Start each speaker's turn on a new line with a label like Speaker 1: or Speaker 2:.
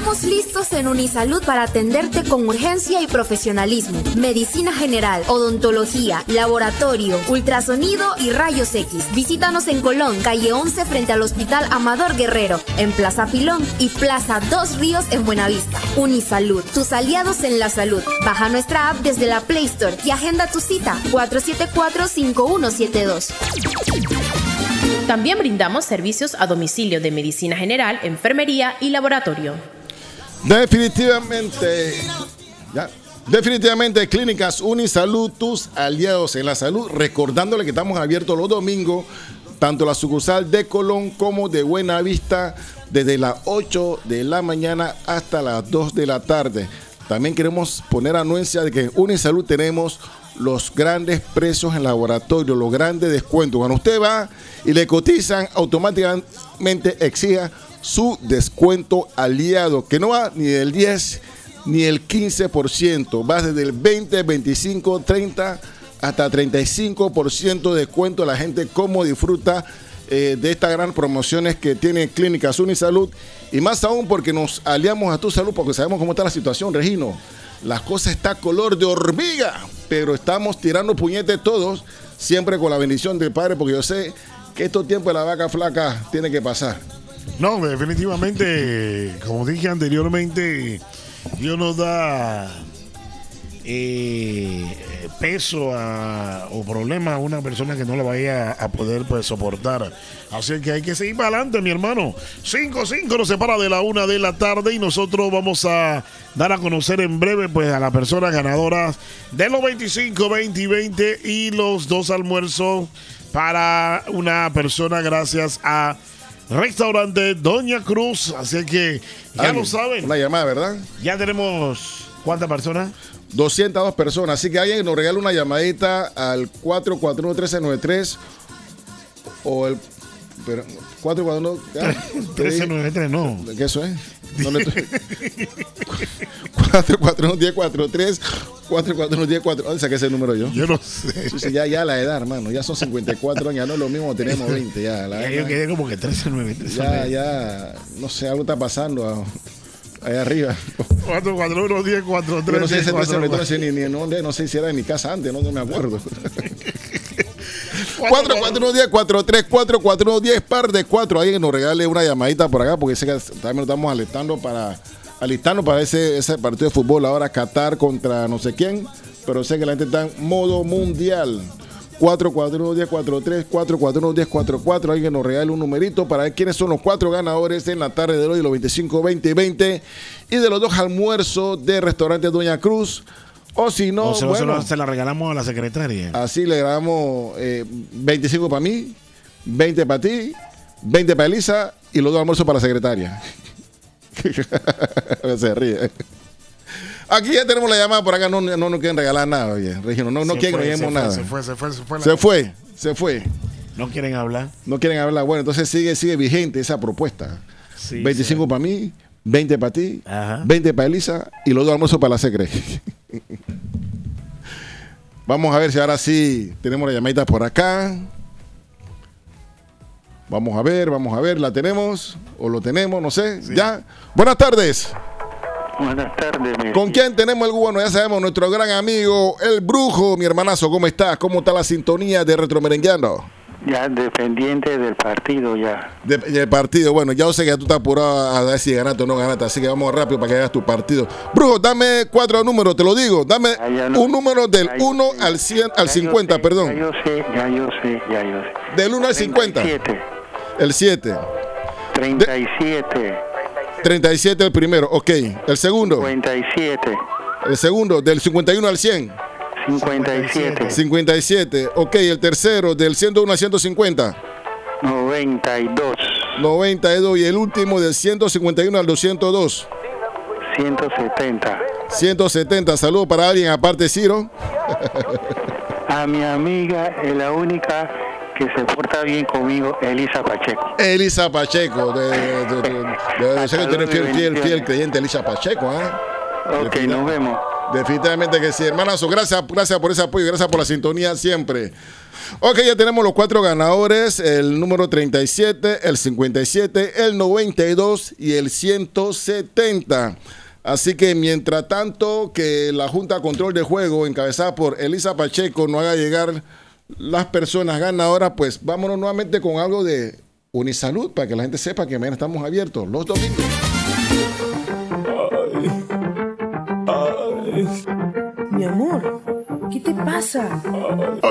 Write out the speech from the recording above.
Speaker 1: Estamos listos en Unisalud para atenderte con urgencia y profesionalismo. Medicina general, odontología, laboratorio, ultrasonido y rayos X. Visítanos en Colón, calle 11 frente al Hospital Amador Guerrero, en Plaza Pilón y Plaza Dos Ríos en Buenavista. Unisalud, tus aliados en la salud. Baja nuestra app desde la Play Store y agenda tu cita 474-5172.
Speaker 2: También brindamos servicios a domicilio de medicina general, enfermería y laboratorio.
Speaker 3: Definitivamente Clínicas Unisalud, tus aliados en la salud. Recordándole que estamos abiertos los domingos, tanto la sucursal de Colón como de Buenavista, desde las 8 de la mañana hasta las 2 de la tarde. También queremos poner anuencia de que en Unisalud tenemos los grandes precios en laboratorio, los grandes descuentos. Cuando usted va y le cotizan, automáticamente exija su descuento aliado, que no va ni del 10 ni el 15%, va desde el 20, 25, 30 hasta 35% de descuento. La gente cómo disfruta de estas grandes promociones que tiene Clínicas Unisalud, y más aún porque nos aliamos a tu salud, porque sabemos cómo está la situación, Regino. Las cosas están color de hormiga, pero estamos tirando puñetes todos, siempre con la bendición del Padre, porque yo sé que estos tiempos de la vaca flaca tiene que pasar.
Speaker 4: No, definitivamente, como dije anteriormente, Dios nos da peso o problema a una persona que no la vaya a poder soportar. Así que hay que seguir para adelante, mi hermano. 5:05 nos separa de la 1 de la tarde y nosotros vamos a dar a conocer en breve a las personas ganadoras de los 25, 20 y 20 y los 2 almuerzos para una persona gracias a Restaurante Doña Cruz. Así que ya lo saben.
Speaker 3: Una llamada, ¿verdad?
Speaker 4: Ya tenemos, ¿cuántas personas?
Speaker 3: 202 personas, así que alguien nos regala una llamadita al 441-1393 o el
Speaker 4: 441-1393, no.
Speaker 3: ¿Qué eso es? ¿Dónde estoy? 441-1043, 441-1043. ¿Dónde saqué ese número yo?
Speaker 4: Yo no sé.
Speaker 3: Sí, ya la edad, hermano, ya son 54 años, ya no es lo mismo, tenemos 20 ya.
Speaker 4: Yo quedé como que 1393.
Speaker 3: Ya, no sé, algo está pasando allá arriba.
Speaker 4: 441-1043.
Speaker 3: Yo no sé ese 1393 ni en dónde, no sé si era de mi casa antes, no me acuerdo. 441-1043, 441-10 par de 4. Alguien nos regale una llamadita por acá, porque sé que también nos estamos alistando para ese partido de fútbol ahora, Qatar contra no sé quién, pero sé que la gente está en modo mundial. 441-1043, 441-1044. Alguien nos regale un numerito para ver quiénes son los 4 ganadores en la tarde de hoy, los 25, 20 y 20, y de los 2 almuerzos de Restaurante Doña Cruz. O si no, bueno,
Speaker 4: se la regalamos a la secretaria.
Speaker 3: Así le regalamos 25 para mí, 20 para ti, 20 para Elisa y los 2 almuerzos para la secretaria. Se ríe. Aquí ya tenemos la llamada por acá, no nos quieren regalar nada, oye, Regino, no quieren que nos lleguemos nada. Se fue.
Speaker 4: No quieren hablar.
Speaker 3: Bueno, entonces sigue vigente esa propuesta. Sí, 25 para mí, 20 para ti, 20 para Elisa y los 2 almuerzos para la secre. Vamos a ver si ahora sí tenemos la llamadita por acá. Vamos a ver, ¿la tenemos? ¿O lo tenemos? No sé, sí. ¿Ya? Buenas tardes.
Speaker 5: Buenas tardes.
Speaker 3: ¿Con quién tenemos el bueno? Ya sabemos, nuestro gran amigo, el Brujo, mi hermanazo. ¿Cómo estás? ¿Cómo está la sintonía de Retromerengueando?
Speaker 5: Ya dependiente del partido ya.
Speaker 3: Del partido, bueno, ya sé que tú estás apurado a ver si ganaste o no ganaste, así que vamos rápido para que hagas tu partido. Brujo, dame 4 números, te lo digo. Dame un número del 1 al 100, al 50, perdón.
Speaker 5: Ya yo sé.
Speaker 3: Del 1 al 50.
Speaker 5: 37.
Speaker 3: El 7.
Speaker 5: 37.
Speaker 3: 37 el primero, ok. El segundo.
Speaker 5: 57.
Speaker 3: El segundo, del 51 al 100. 57, ok. El tercero, del 101 al 150. 92. Y el último, del 151 al 202. 170. Saludos para alguien aparte de Ciro.
Speaker 5: A mi amiga, la única que se porta bien conmigo, Elisa Pacheco.
Speaker 3: Sé que tiene fiel creyente Elisa Pacheco, ¿eh?
Speaker 5: Ok, nos vemos.
Speaker 3: Definitivamente que sí, hermanazo. Gracias por ese apoyo, gracias por la sintonía siempre. Ok, ya tenemos los 4 ganadores, el número 37, el 57, el 92 y el 170. Así que mientras tanto que la Junta de Control de Juego, encabezada por Elisa Pacheco, no haga llegar las personas ganadoras, pues vámonos nuevamente con algo de Unisalud para que la gente sepa que mañana estamos abiertos los domingos.
Speaker 6: Mi amor, ¿qué te pasa?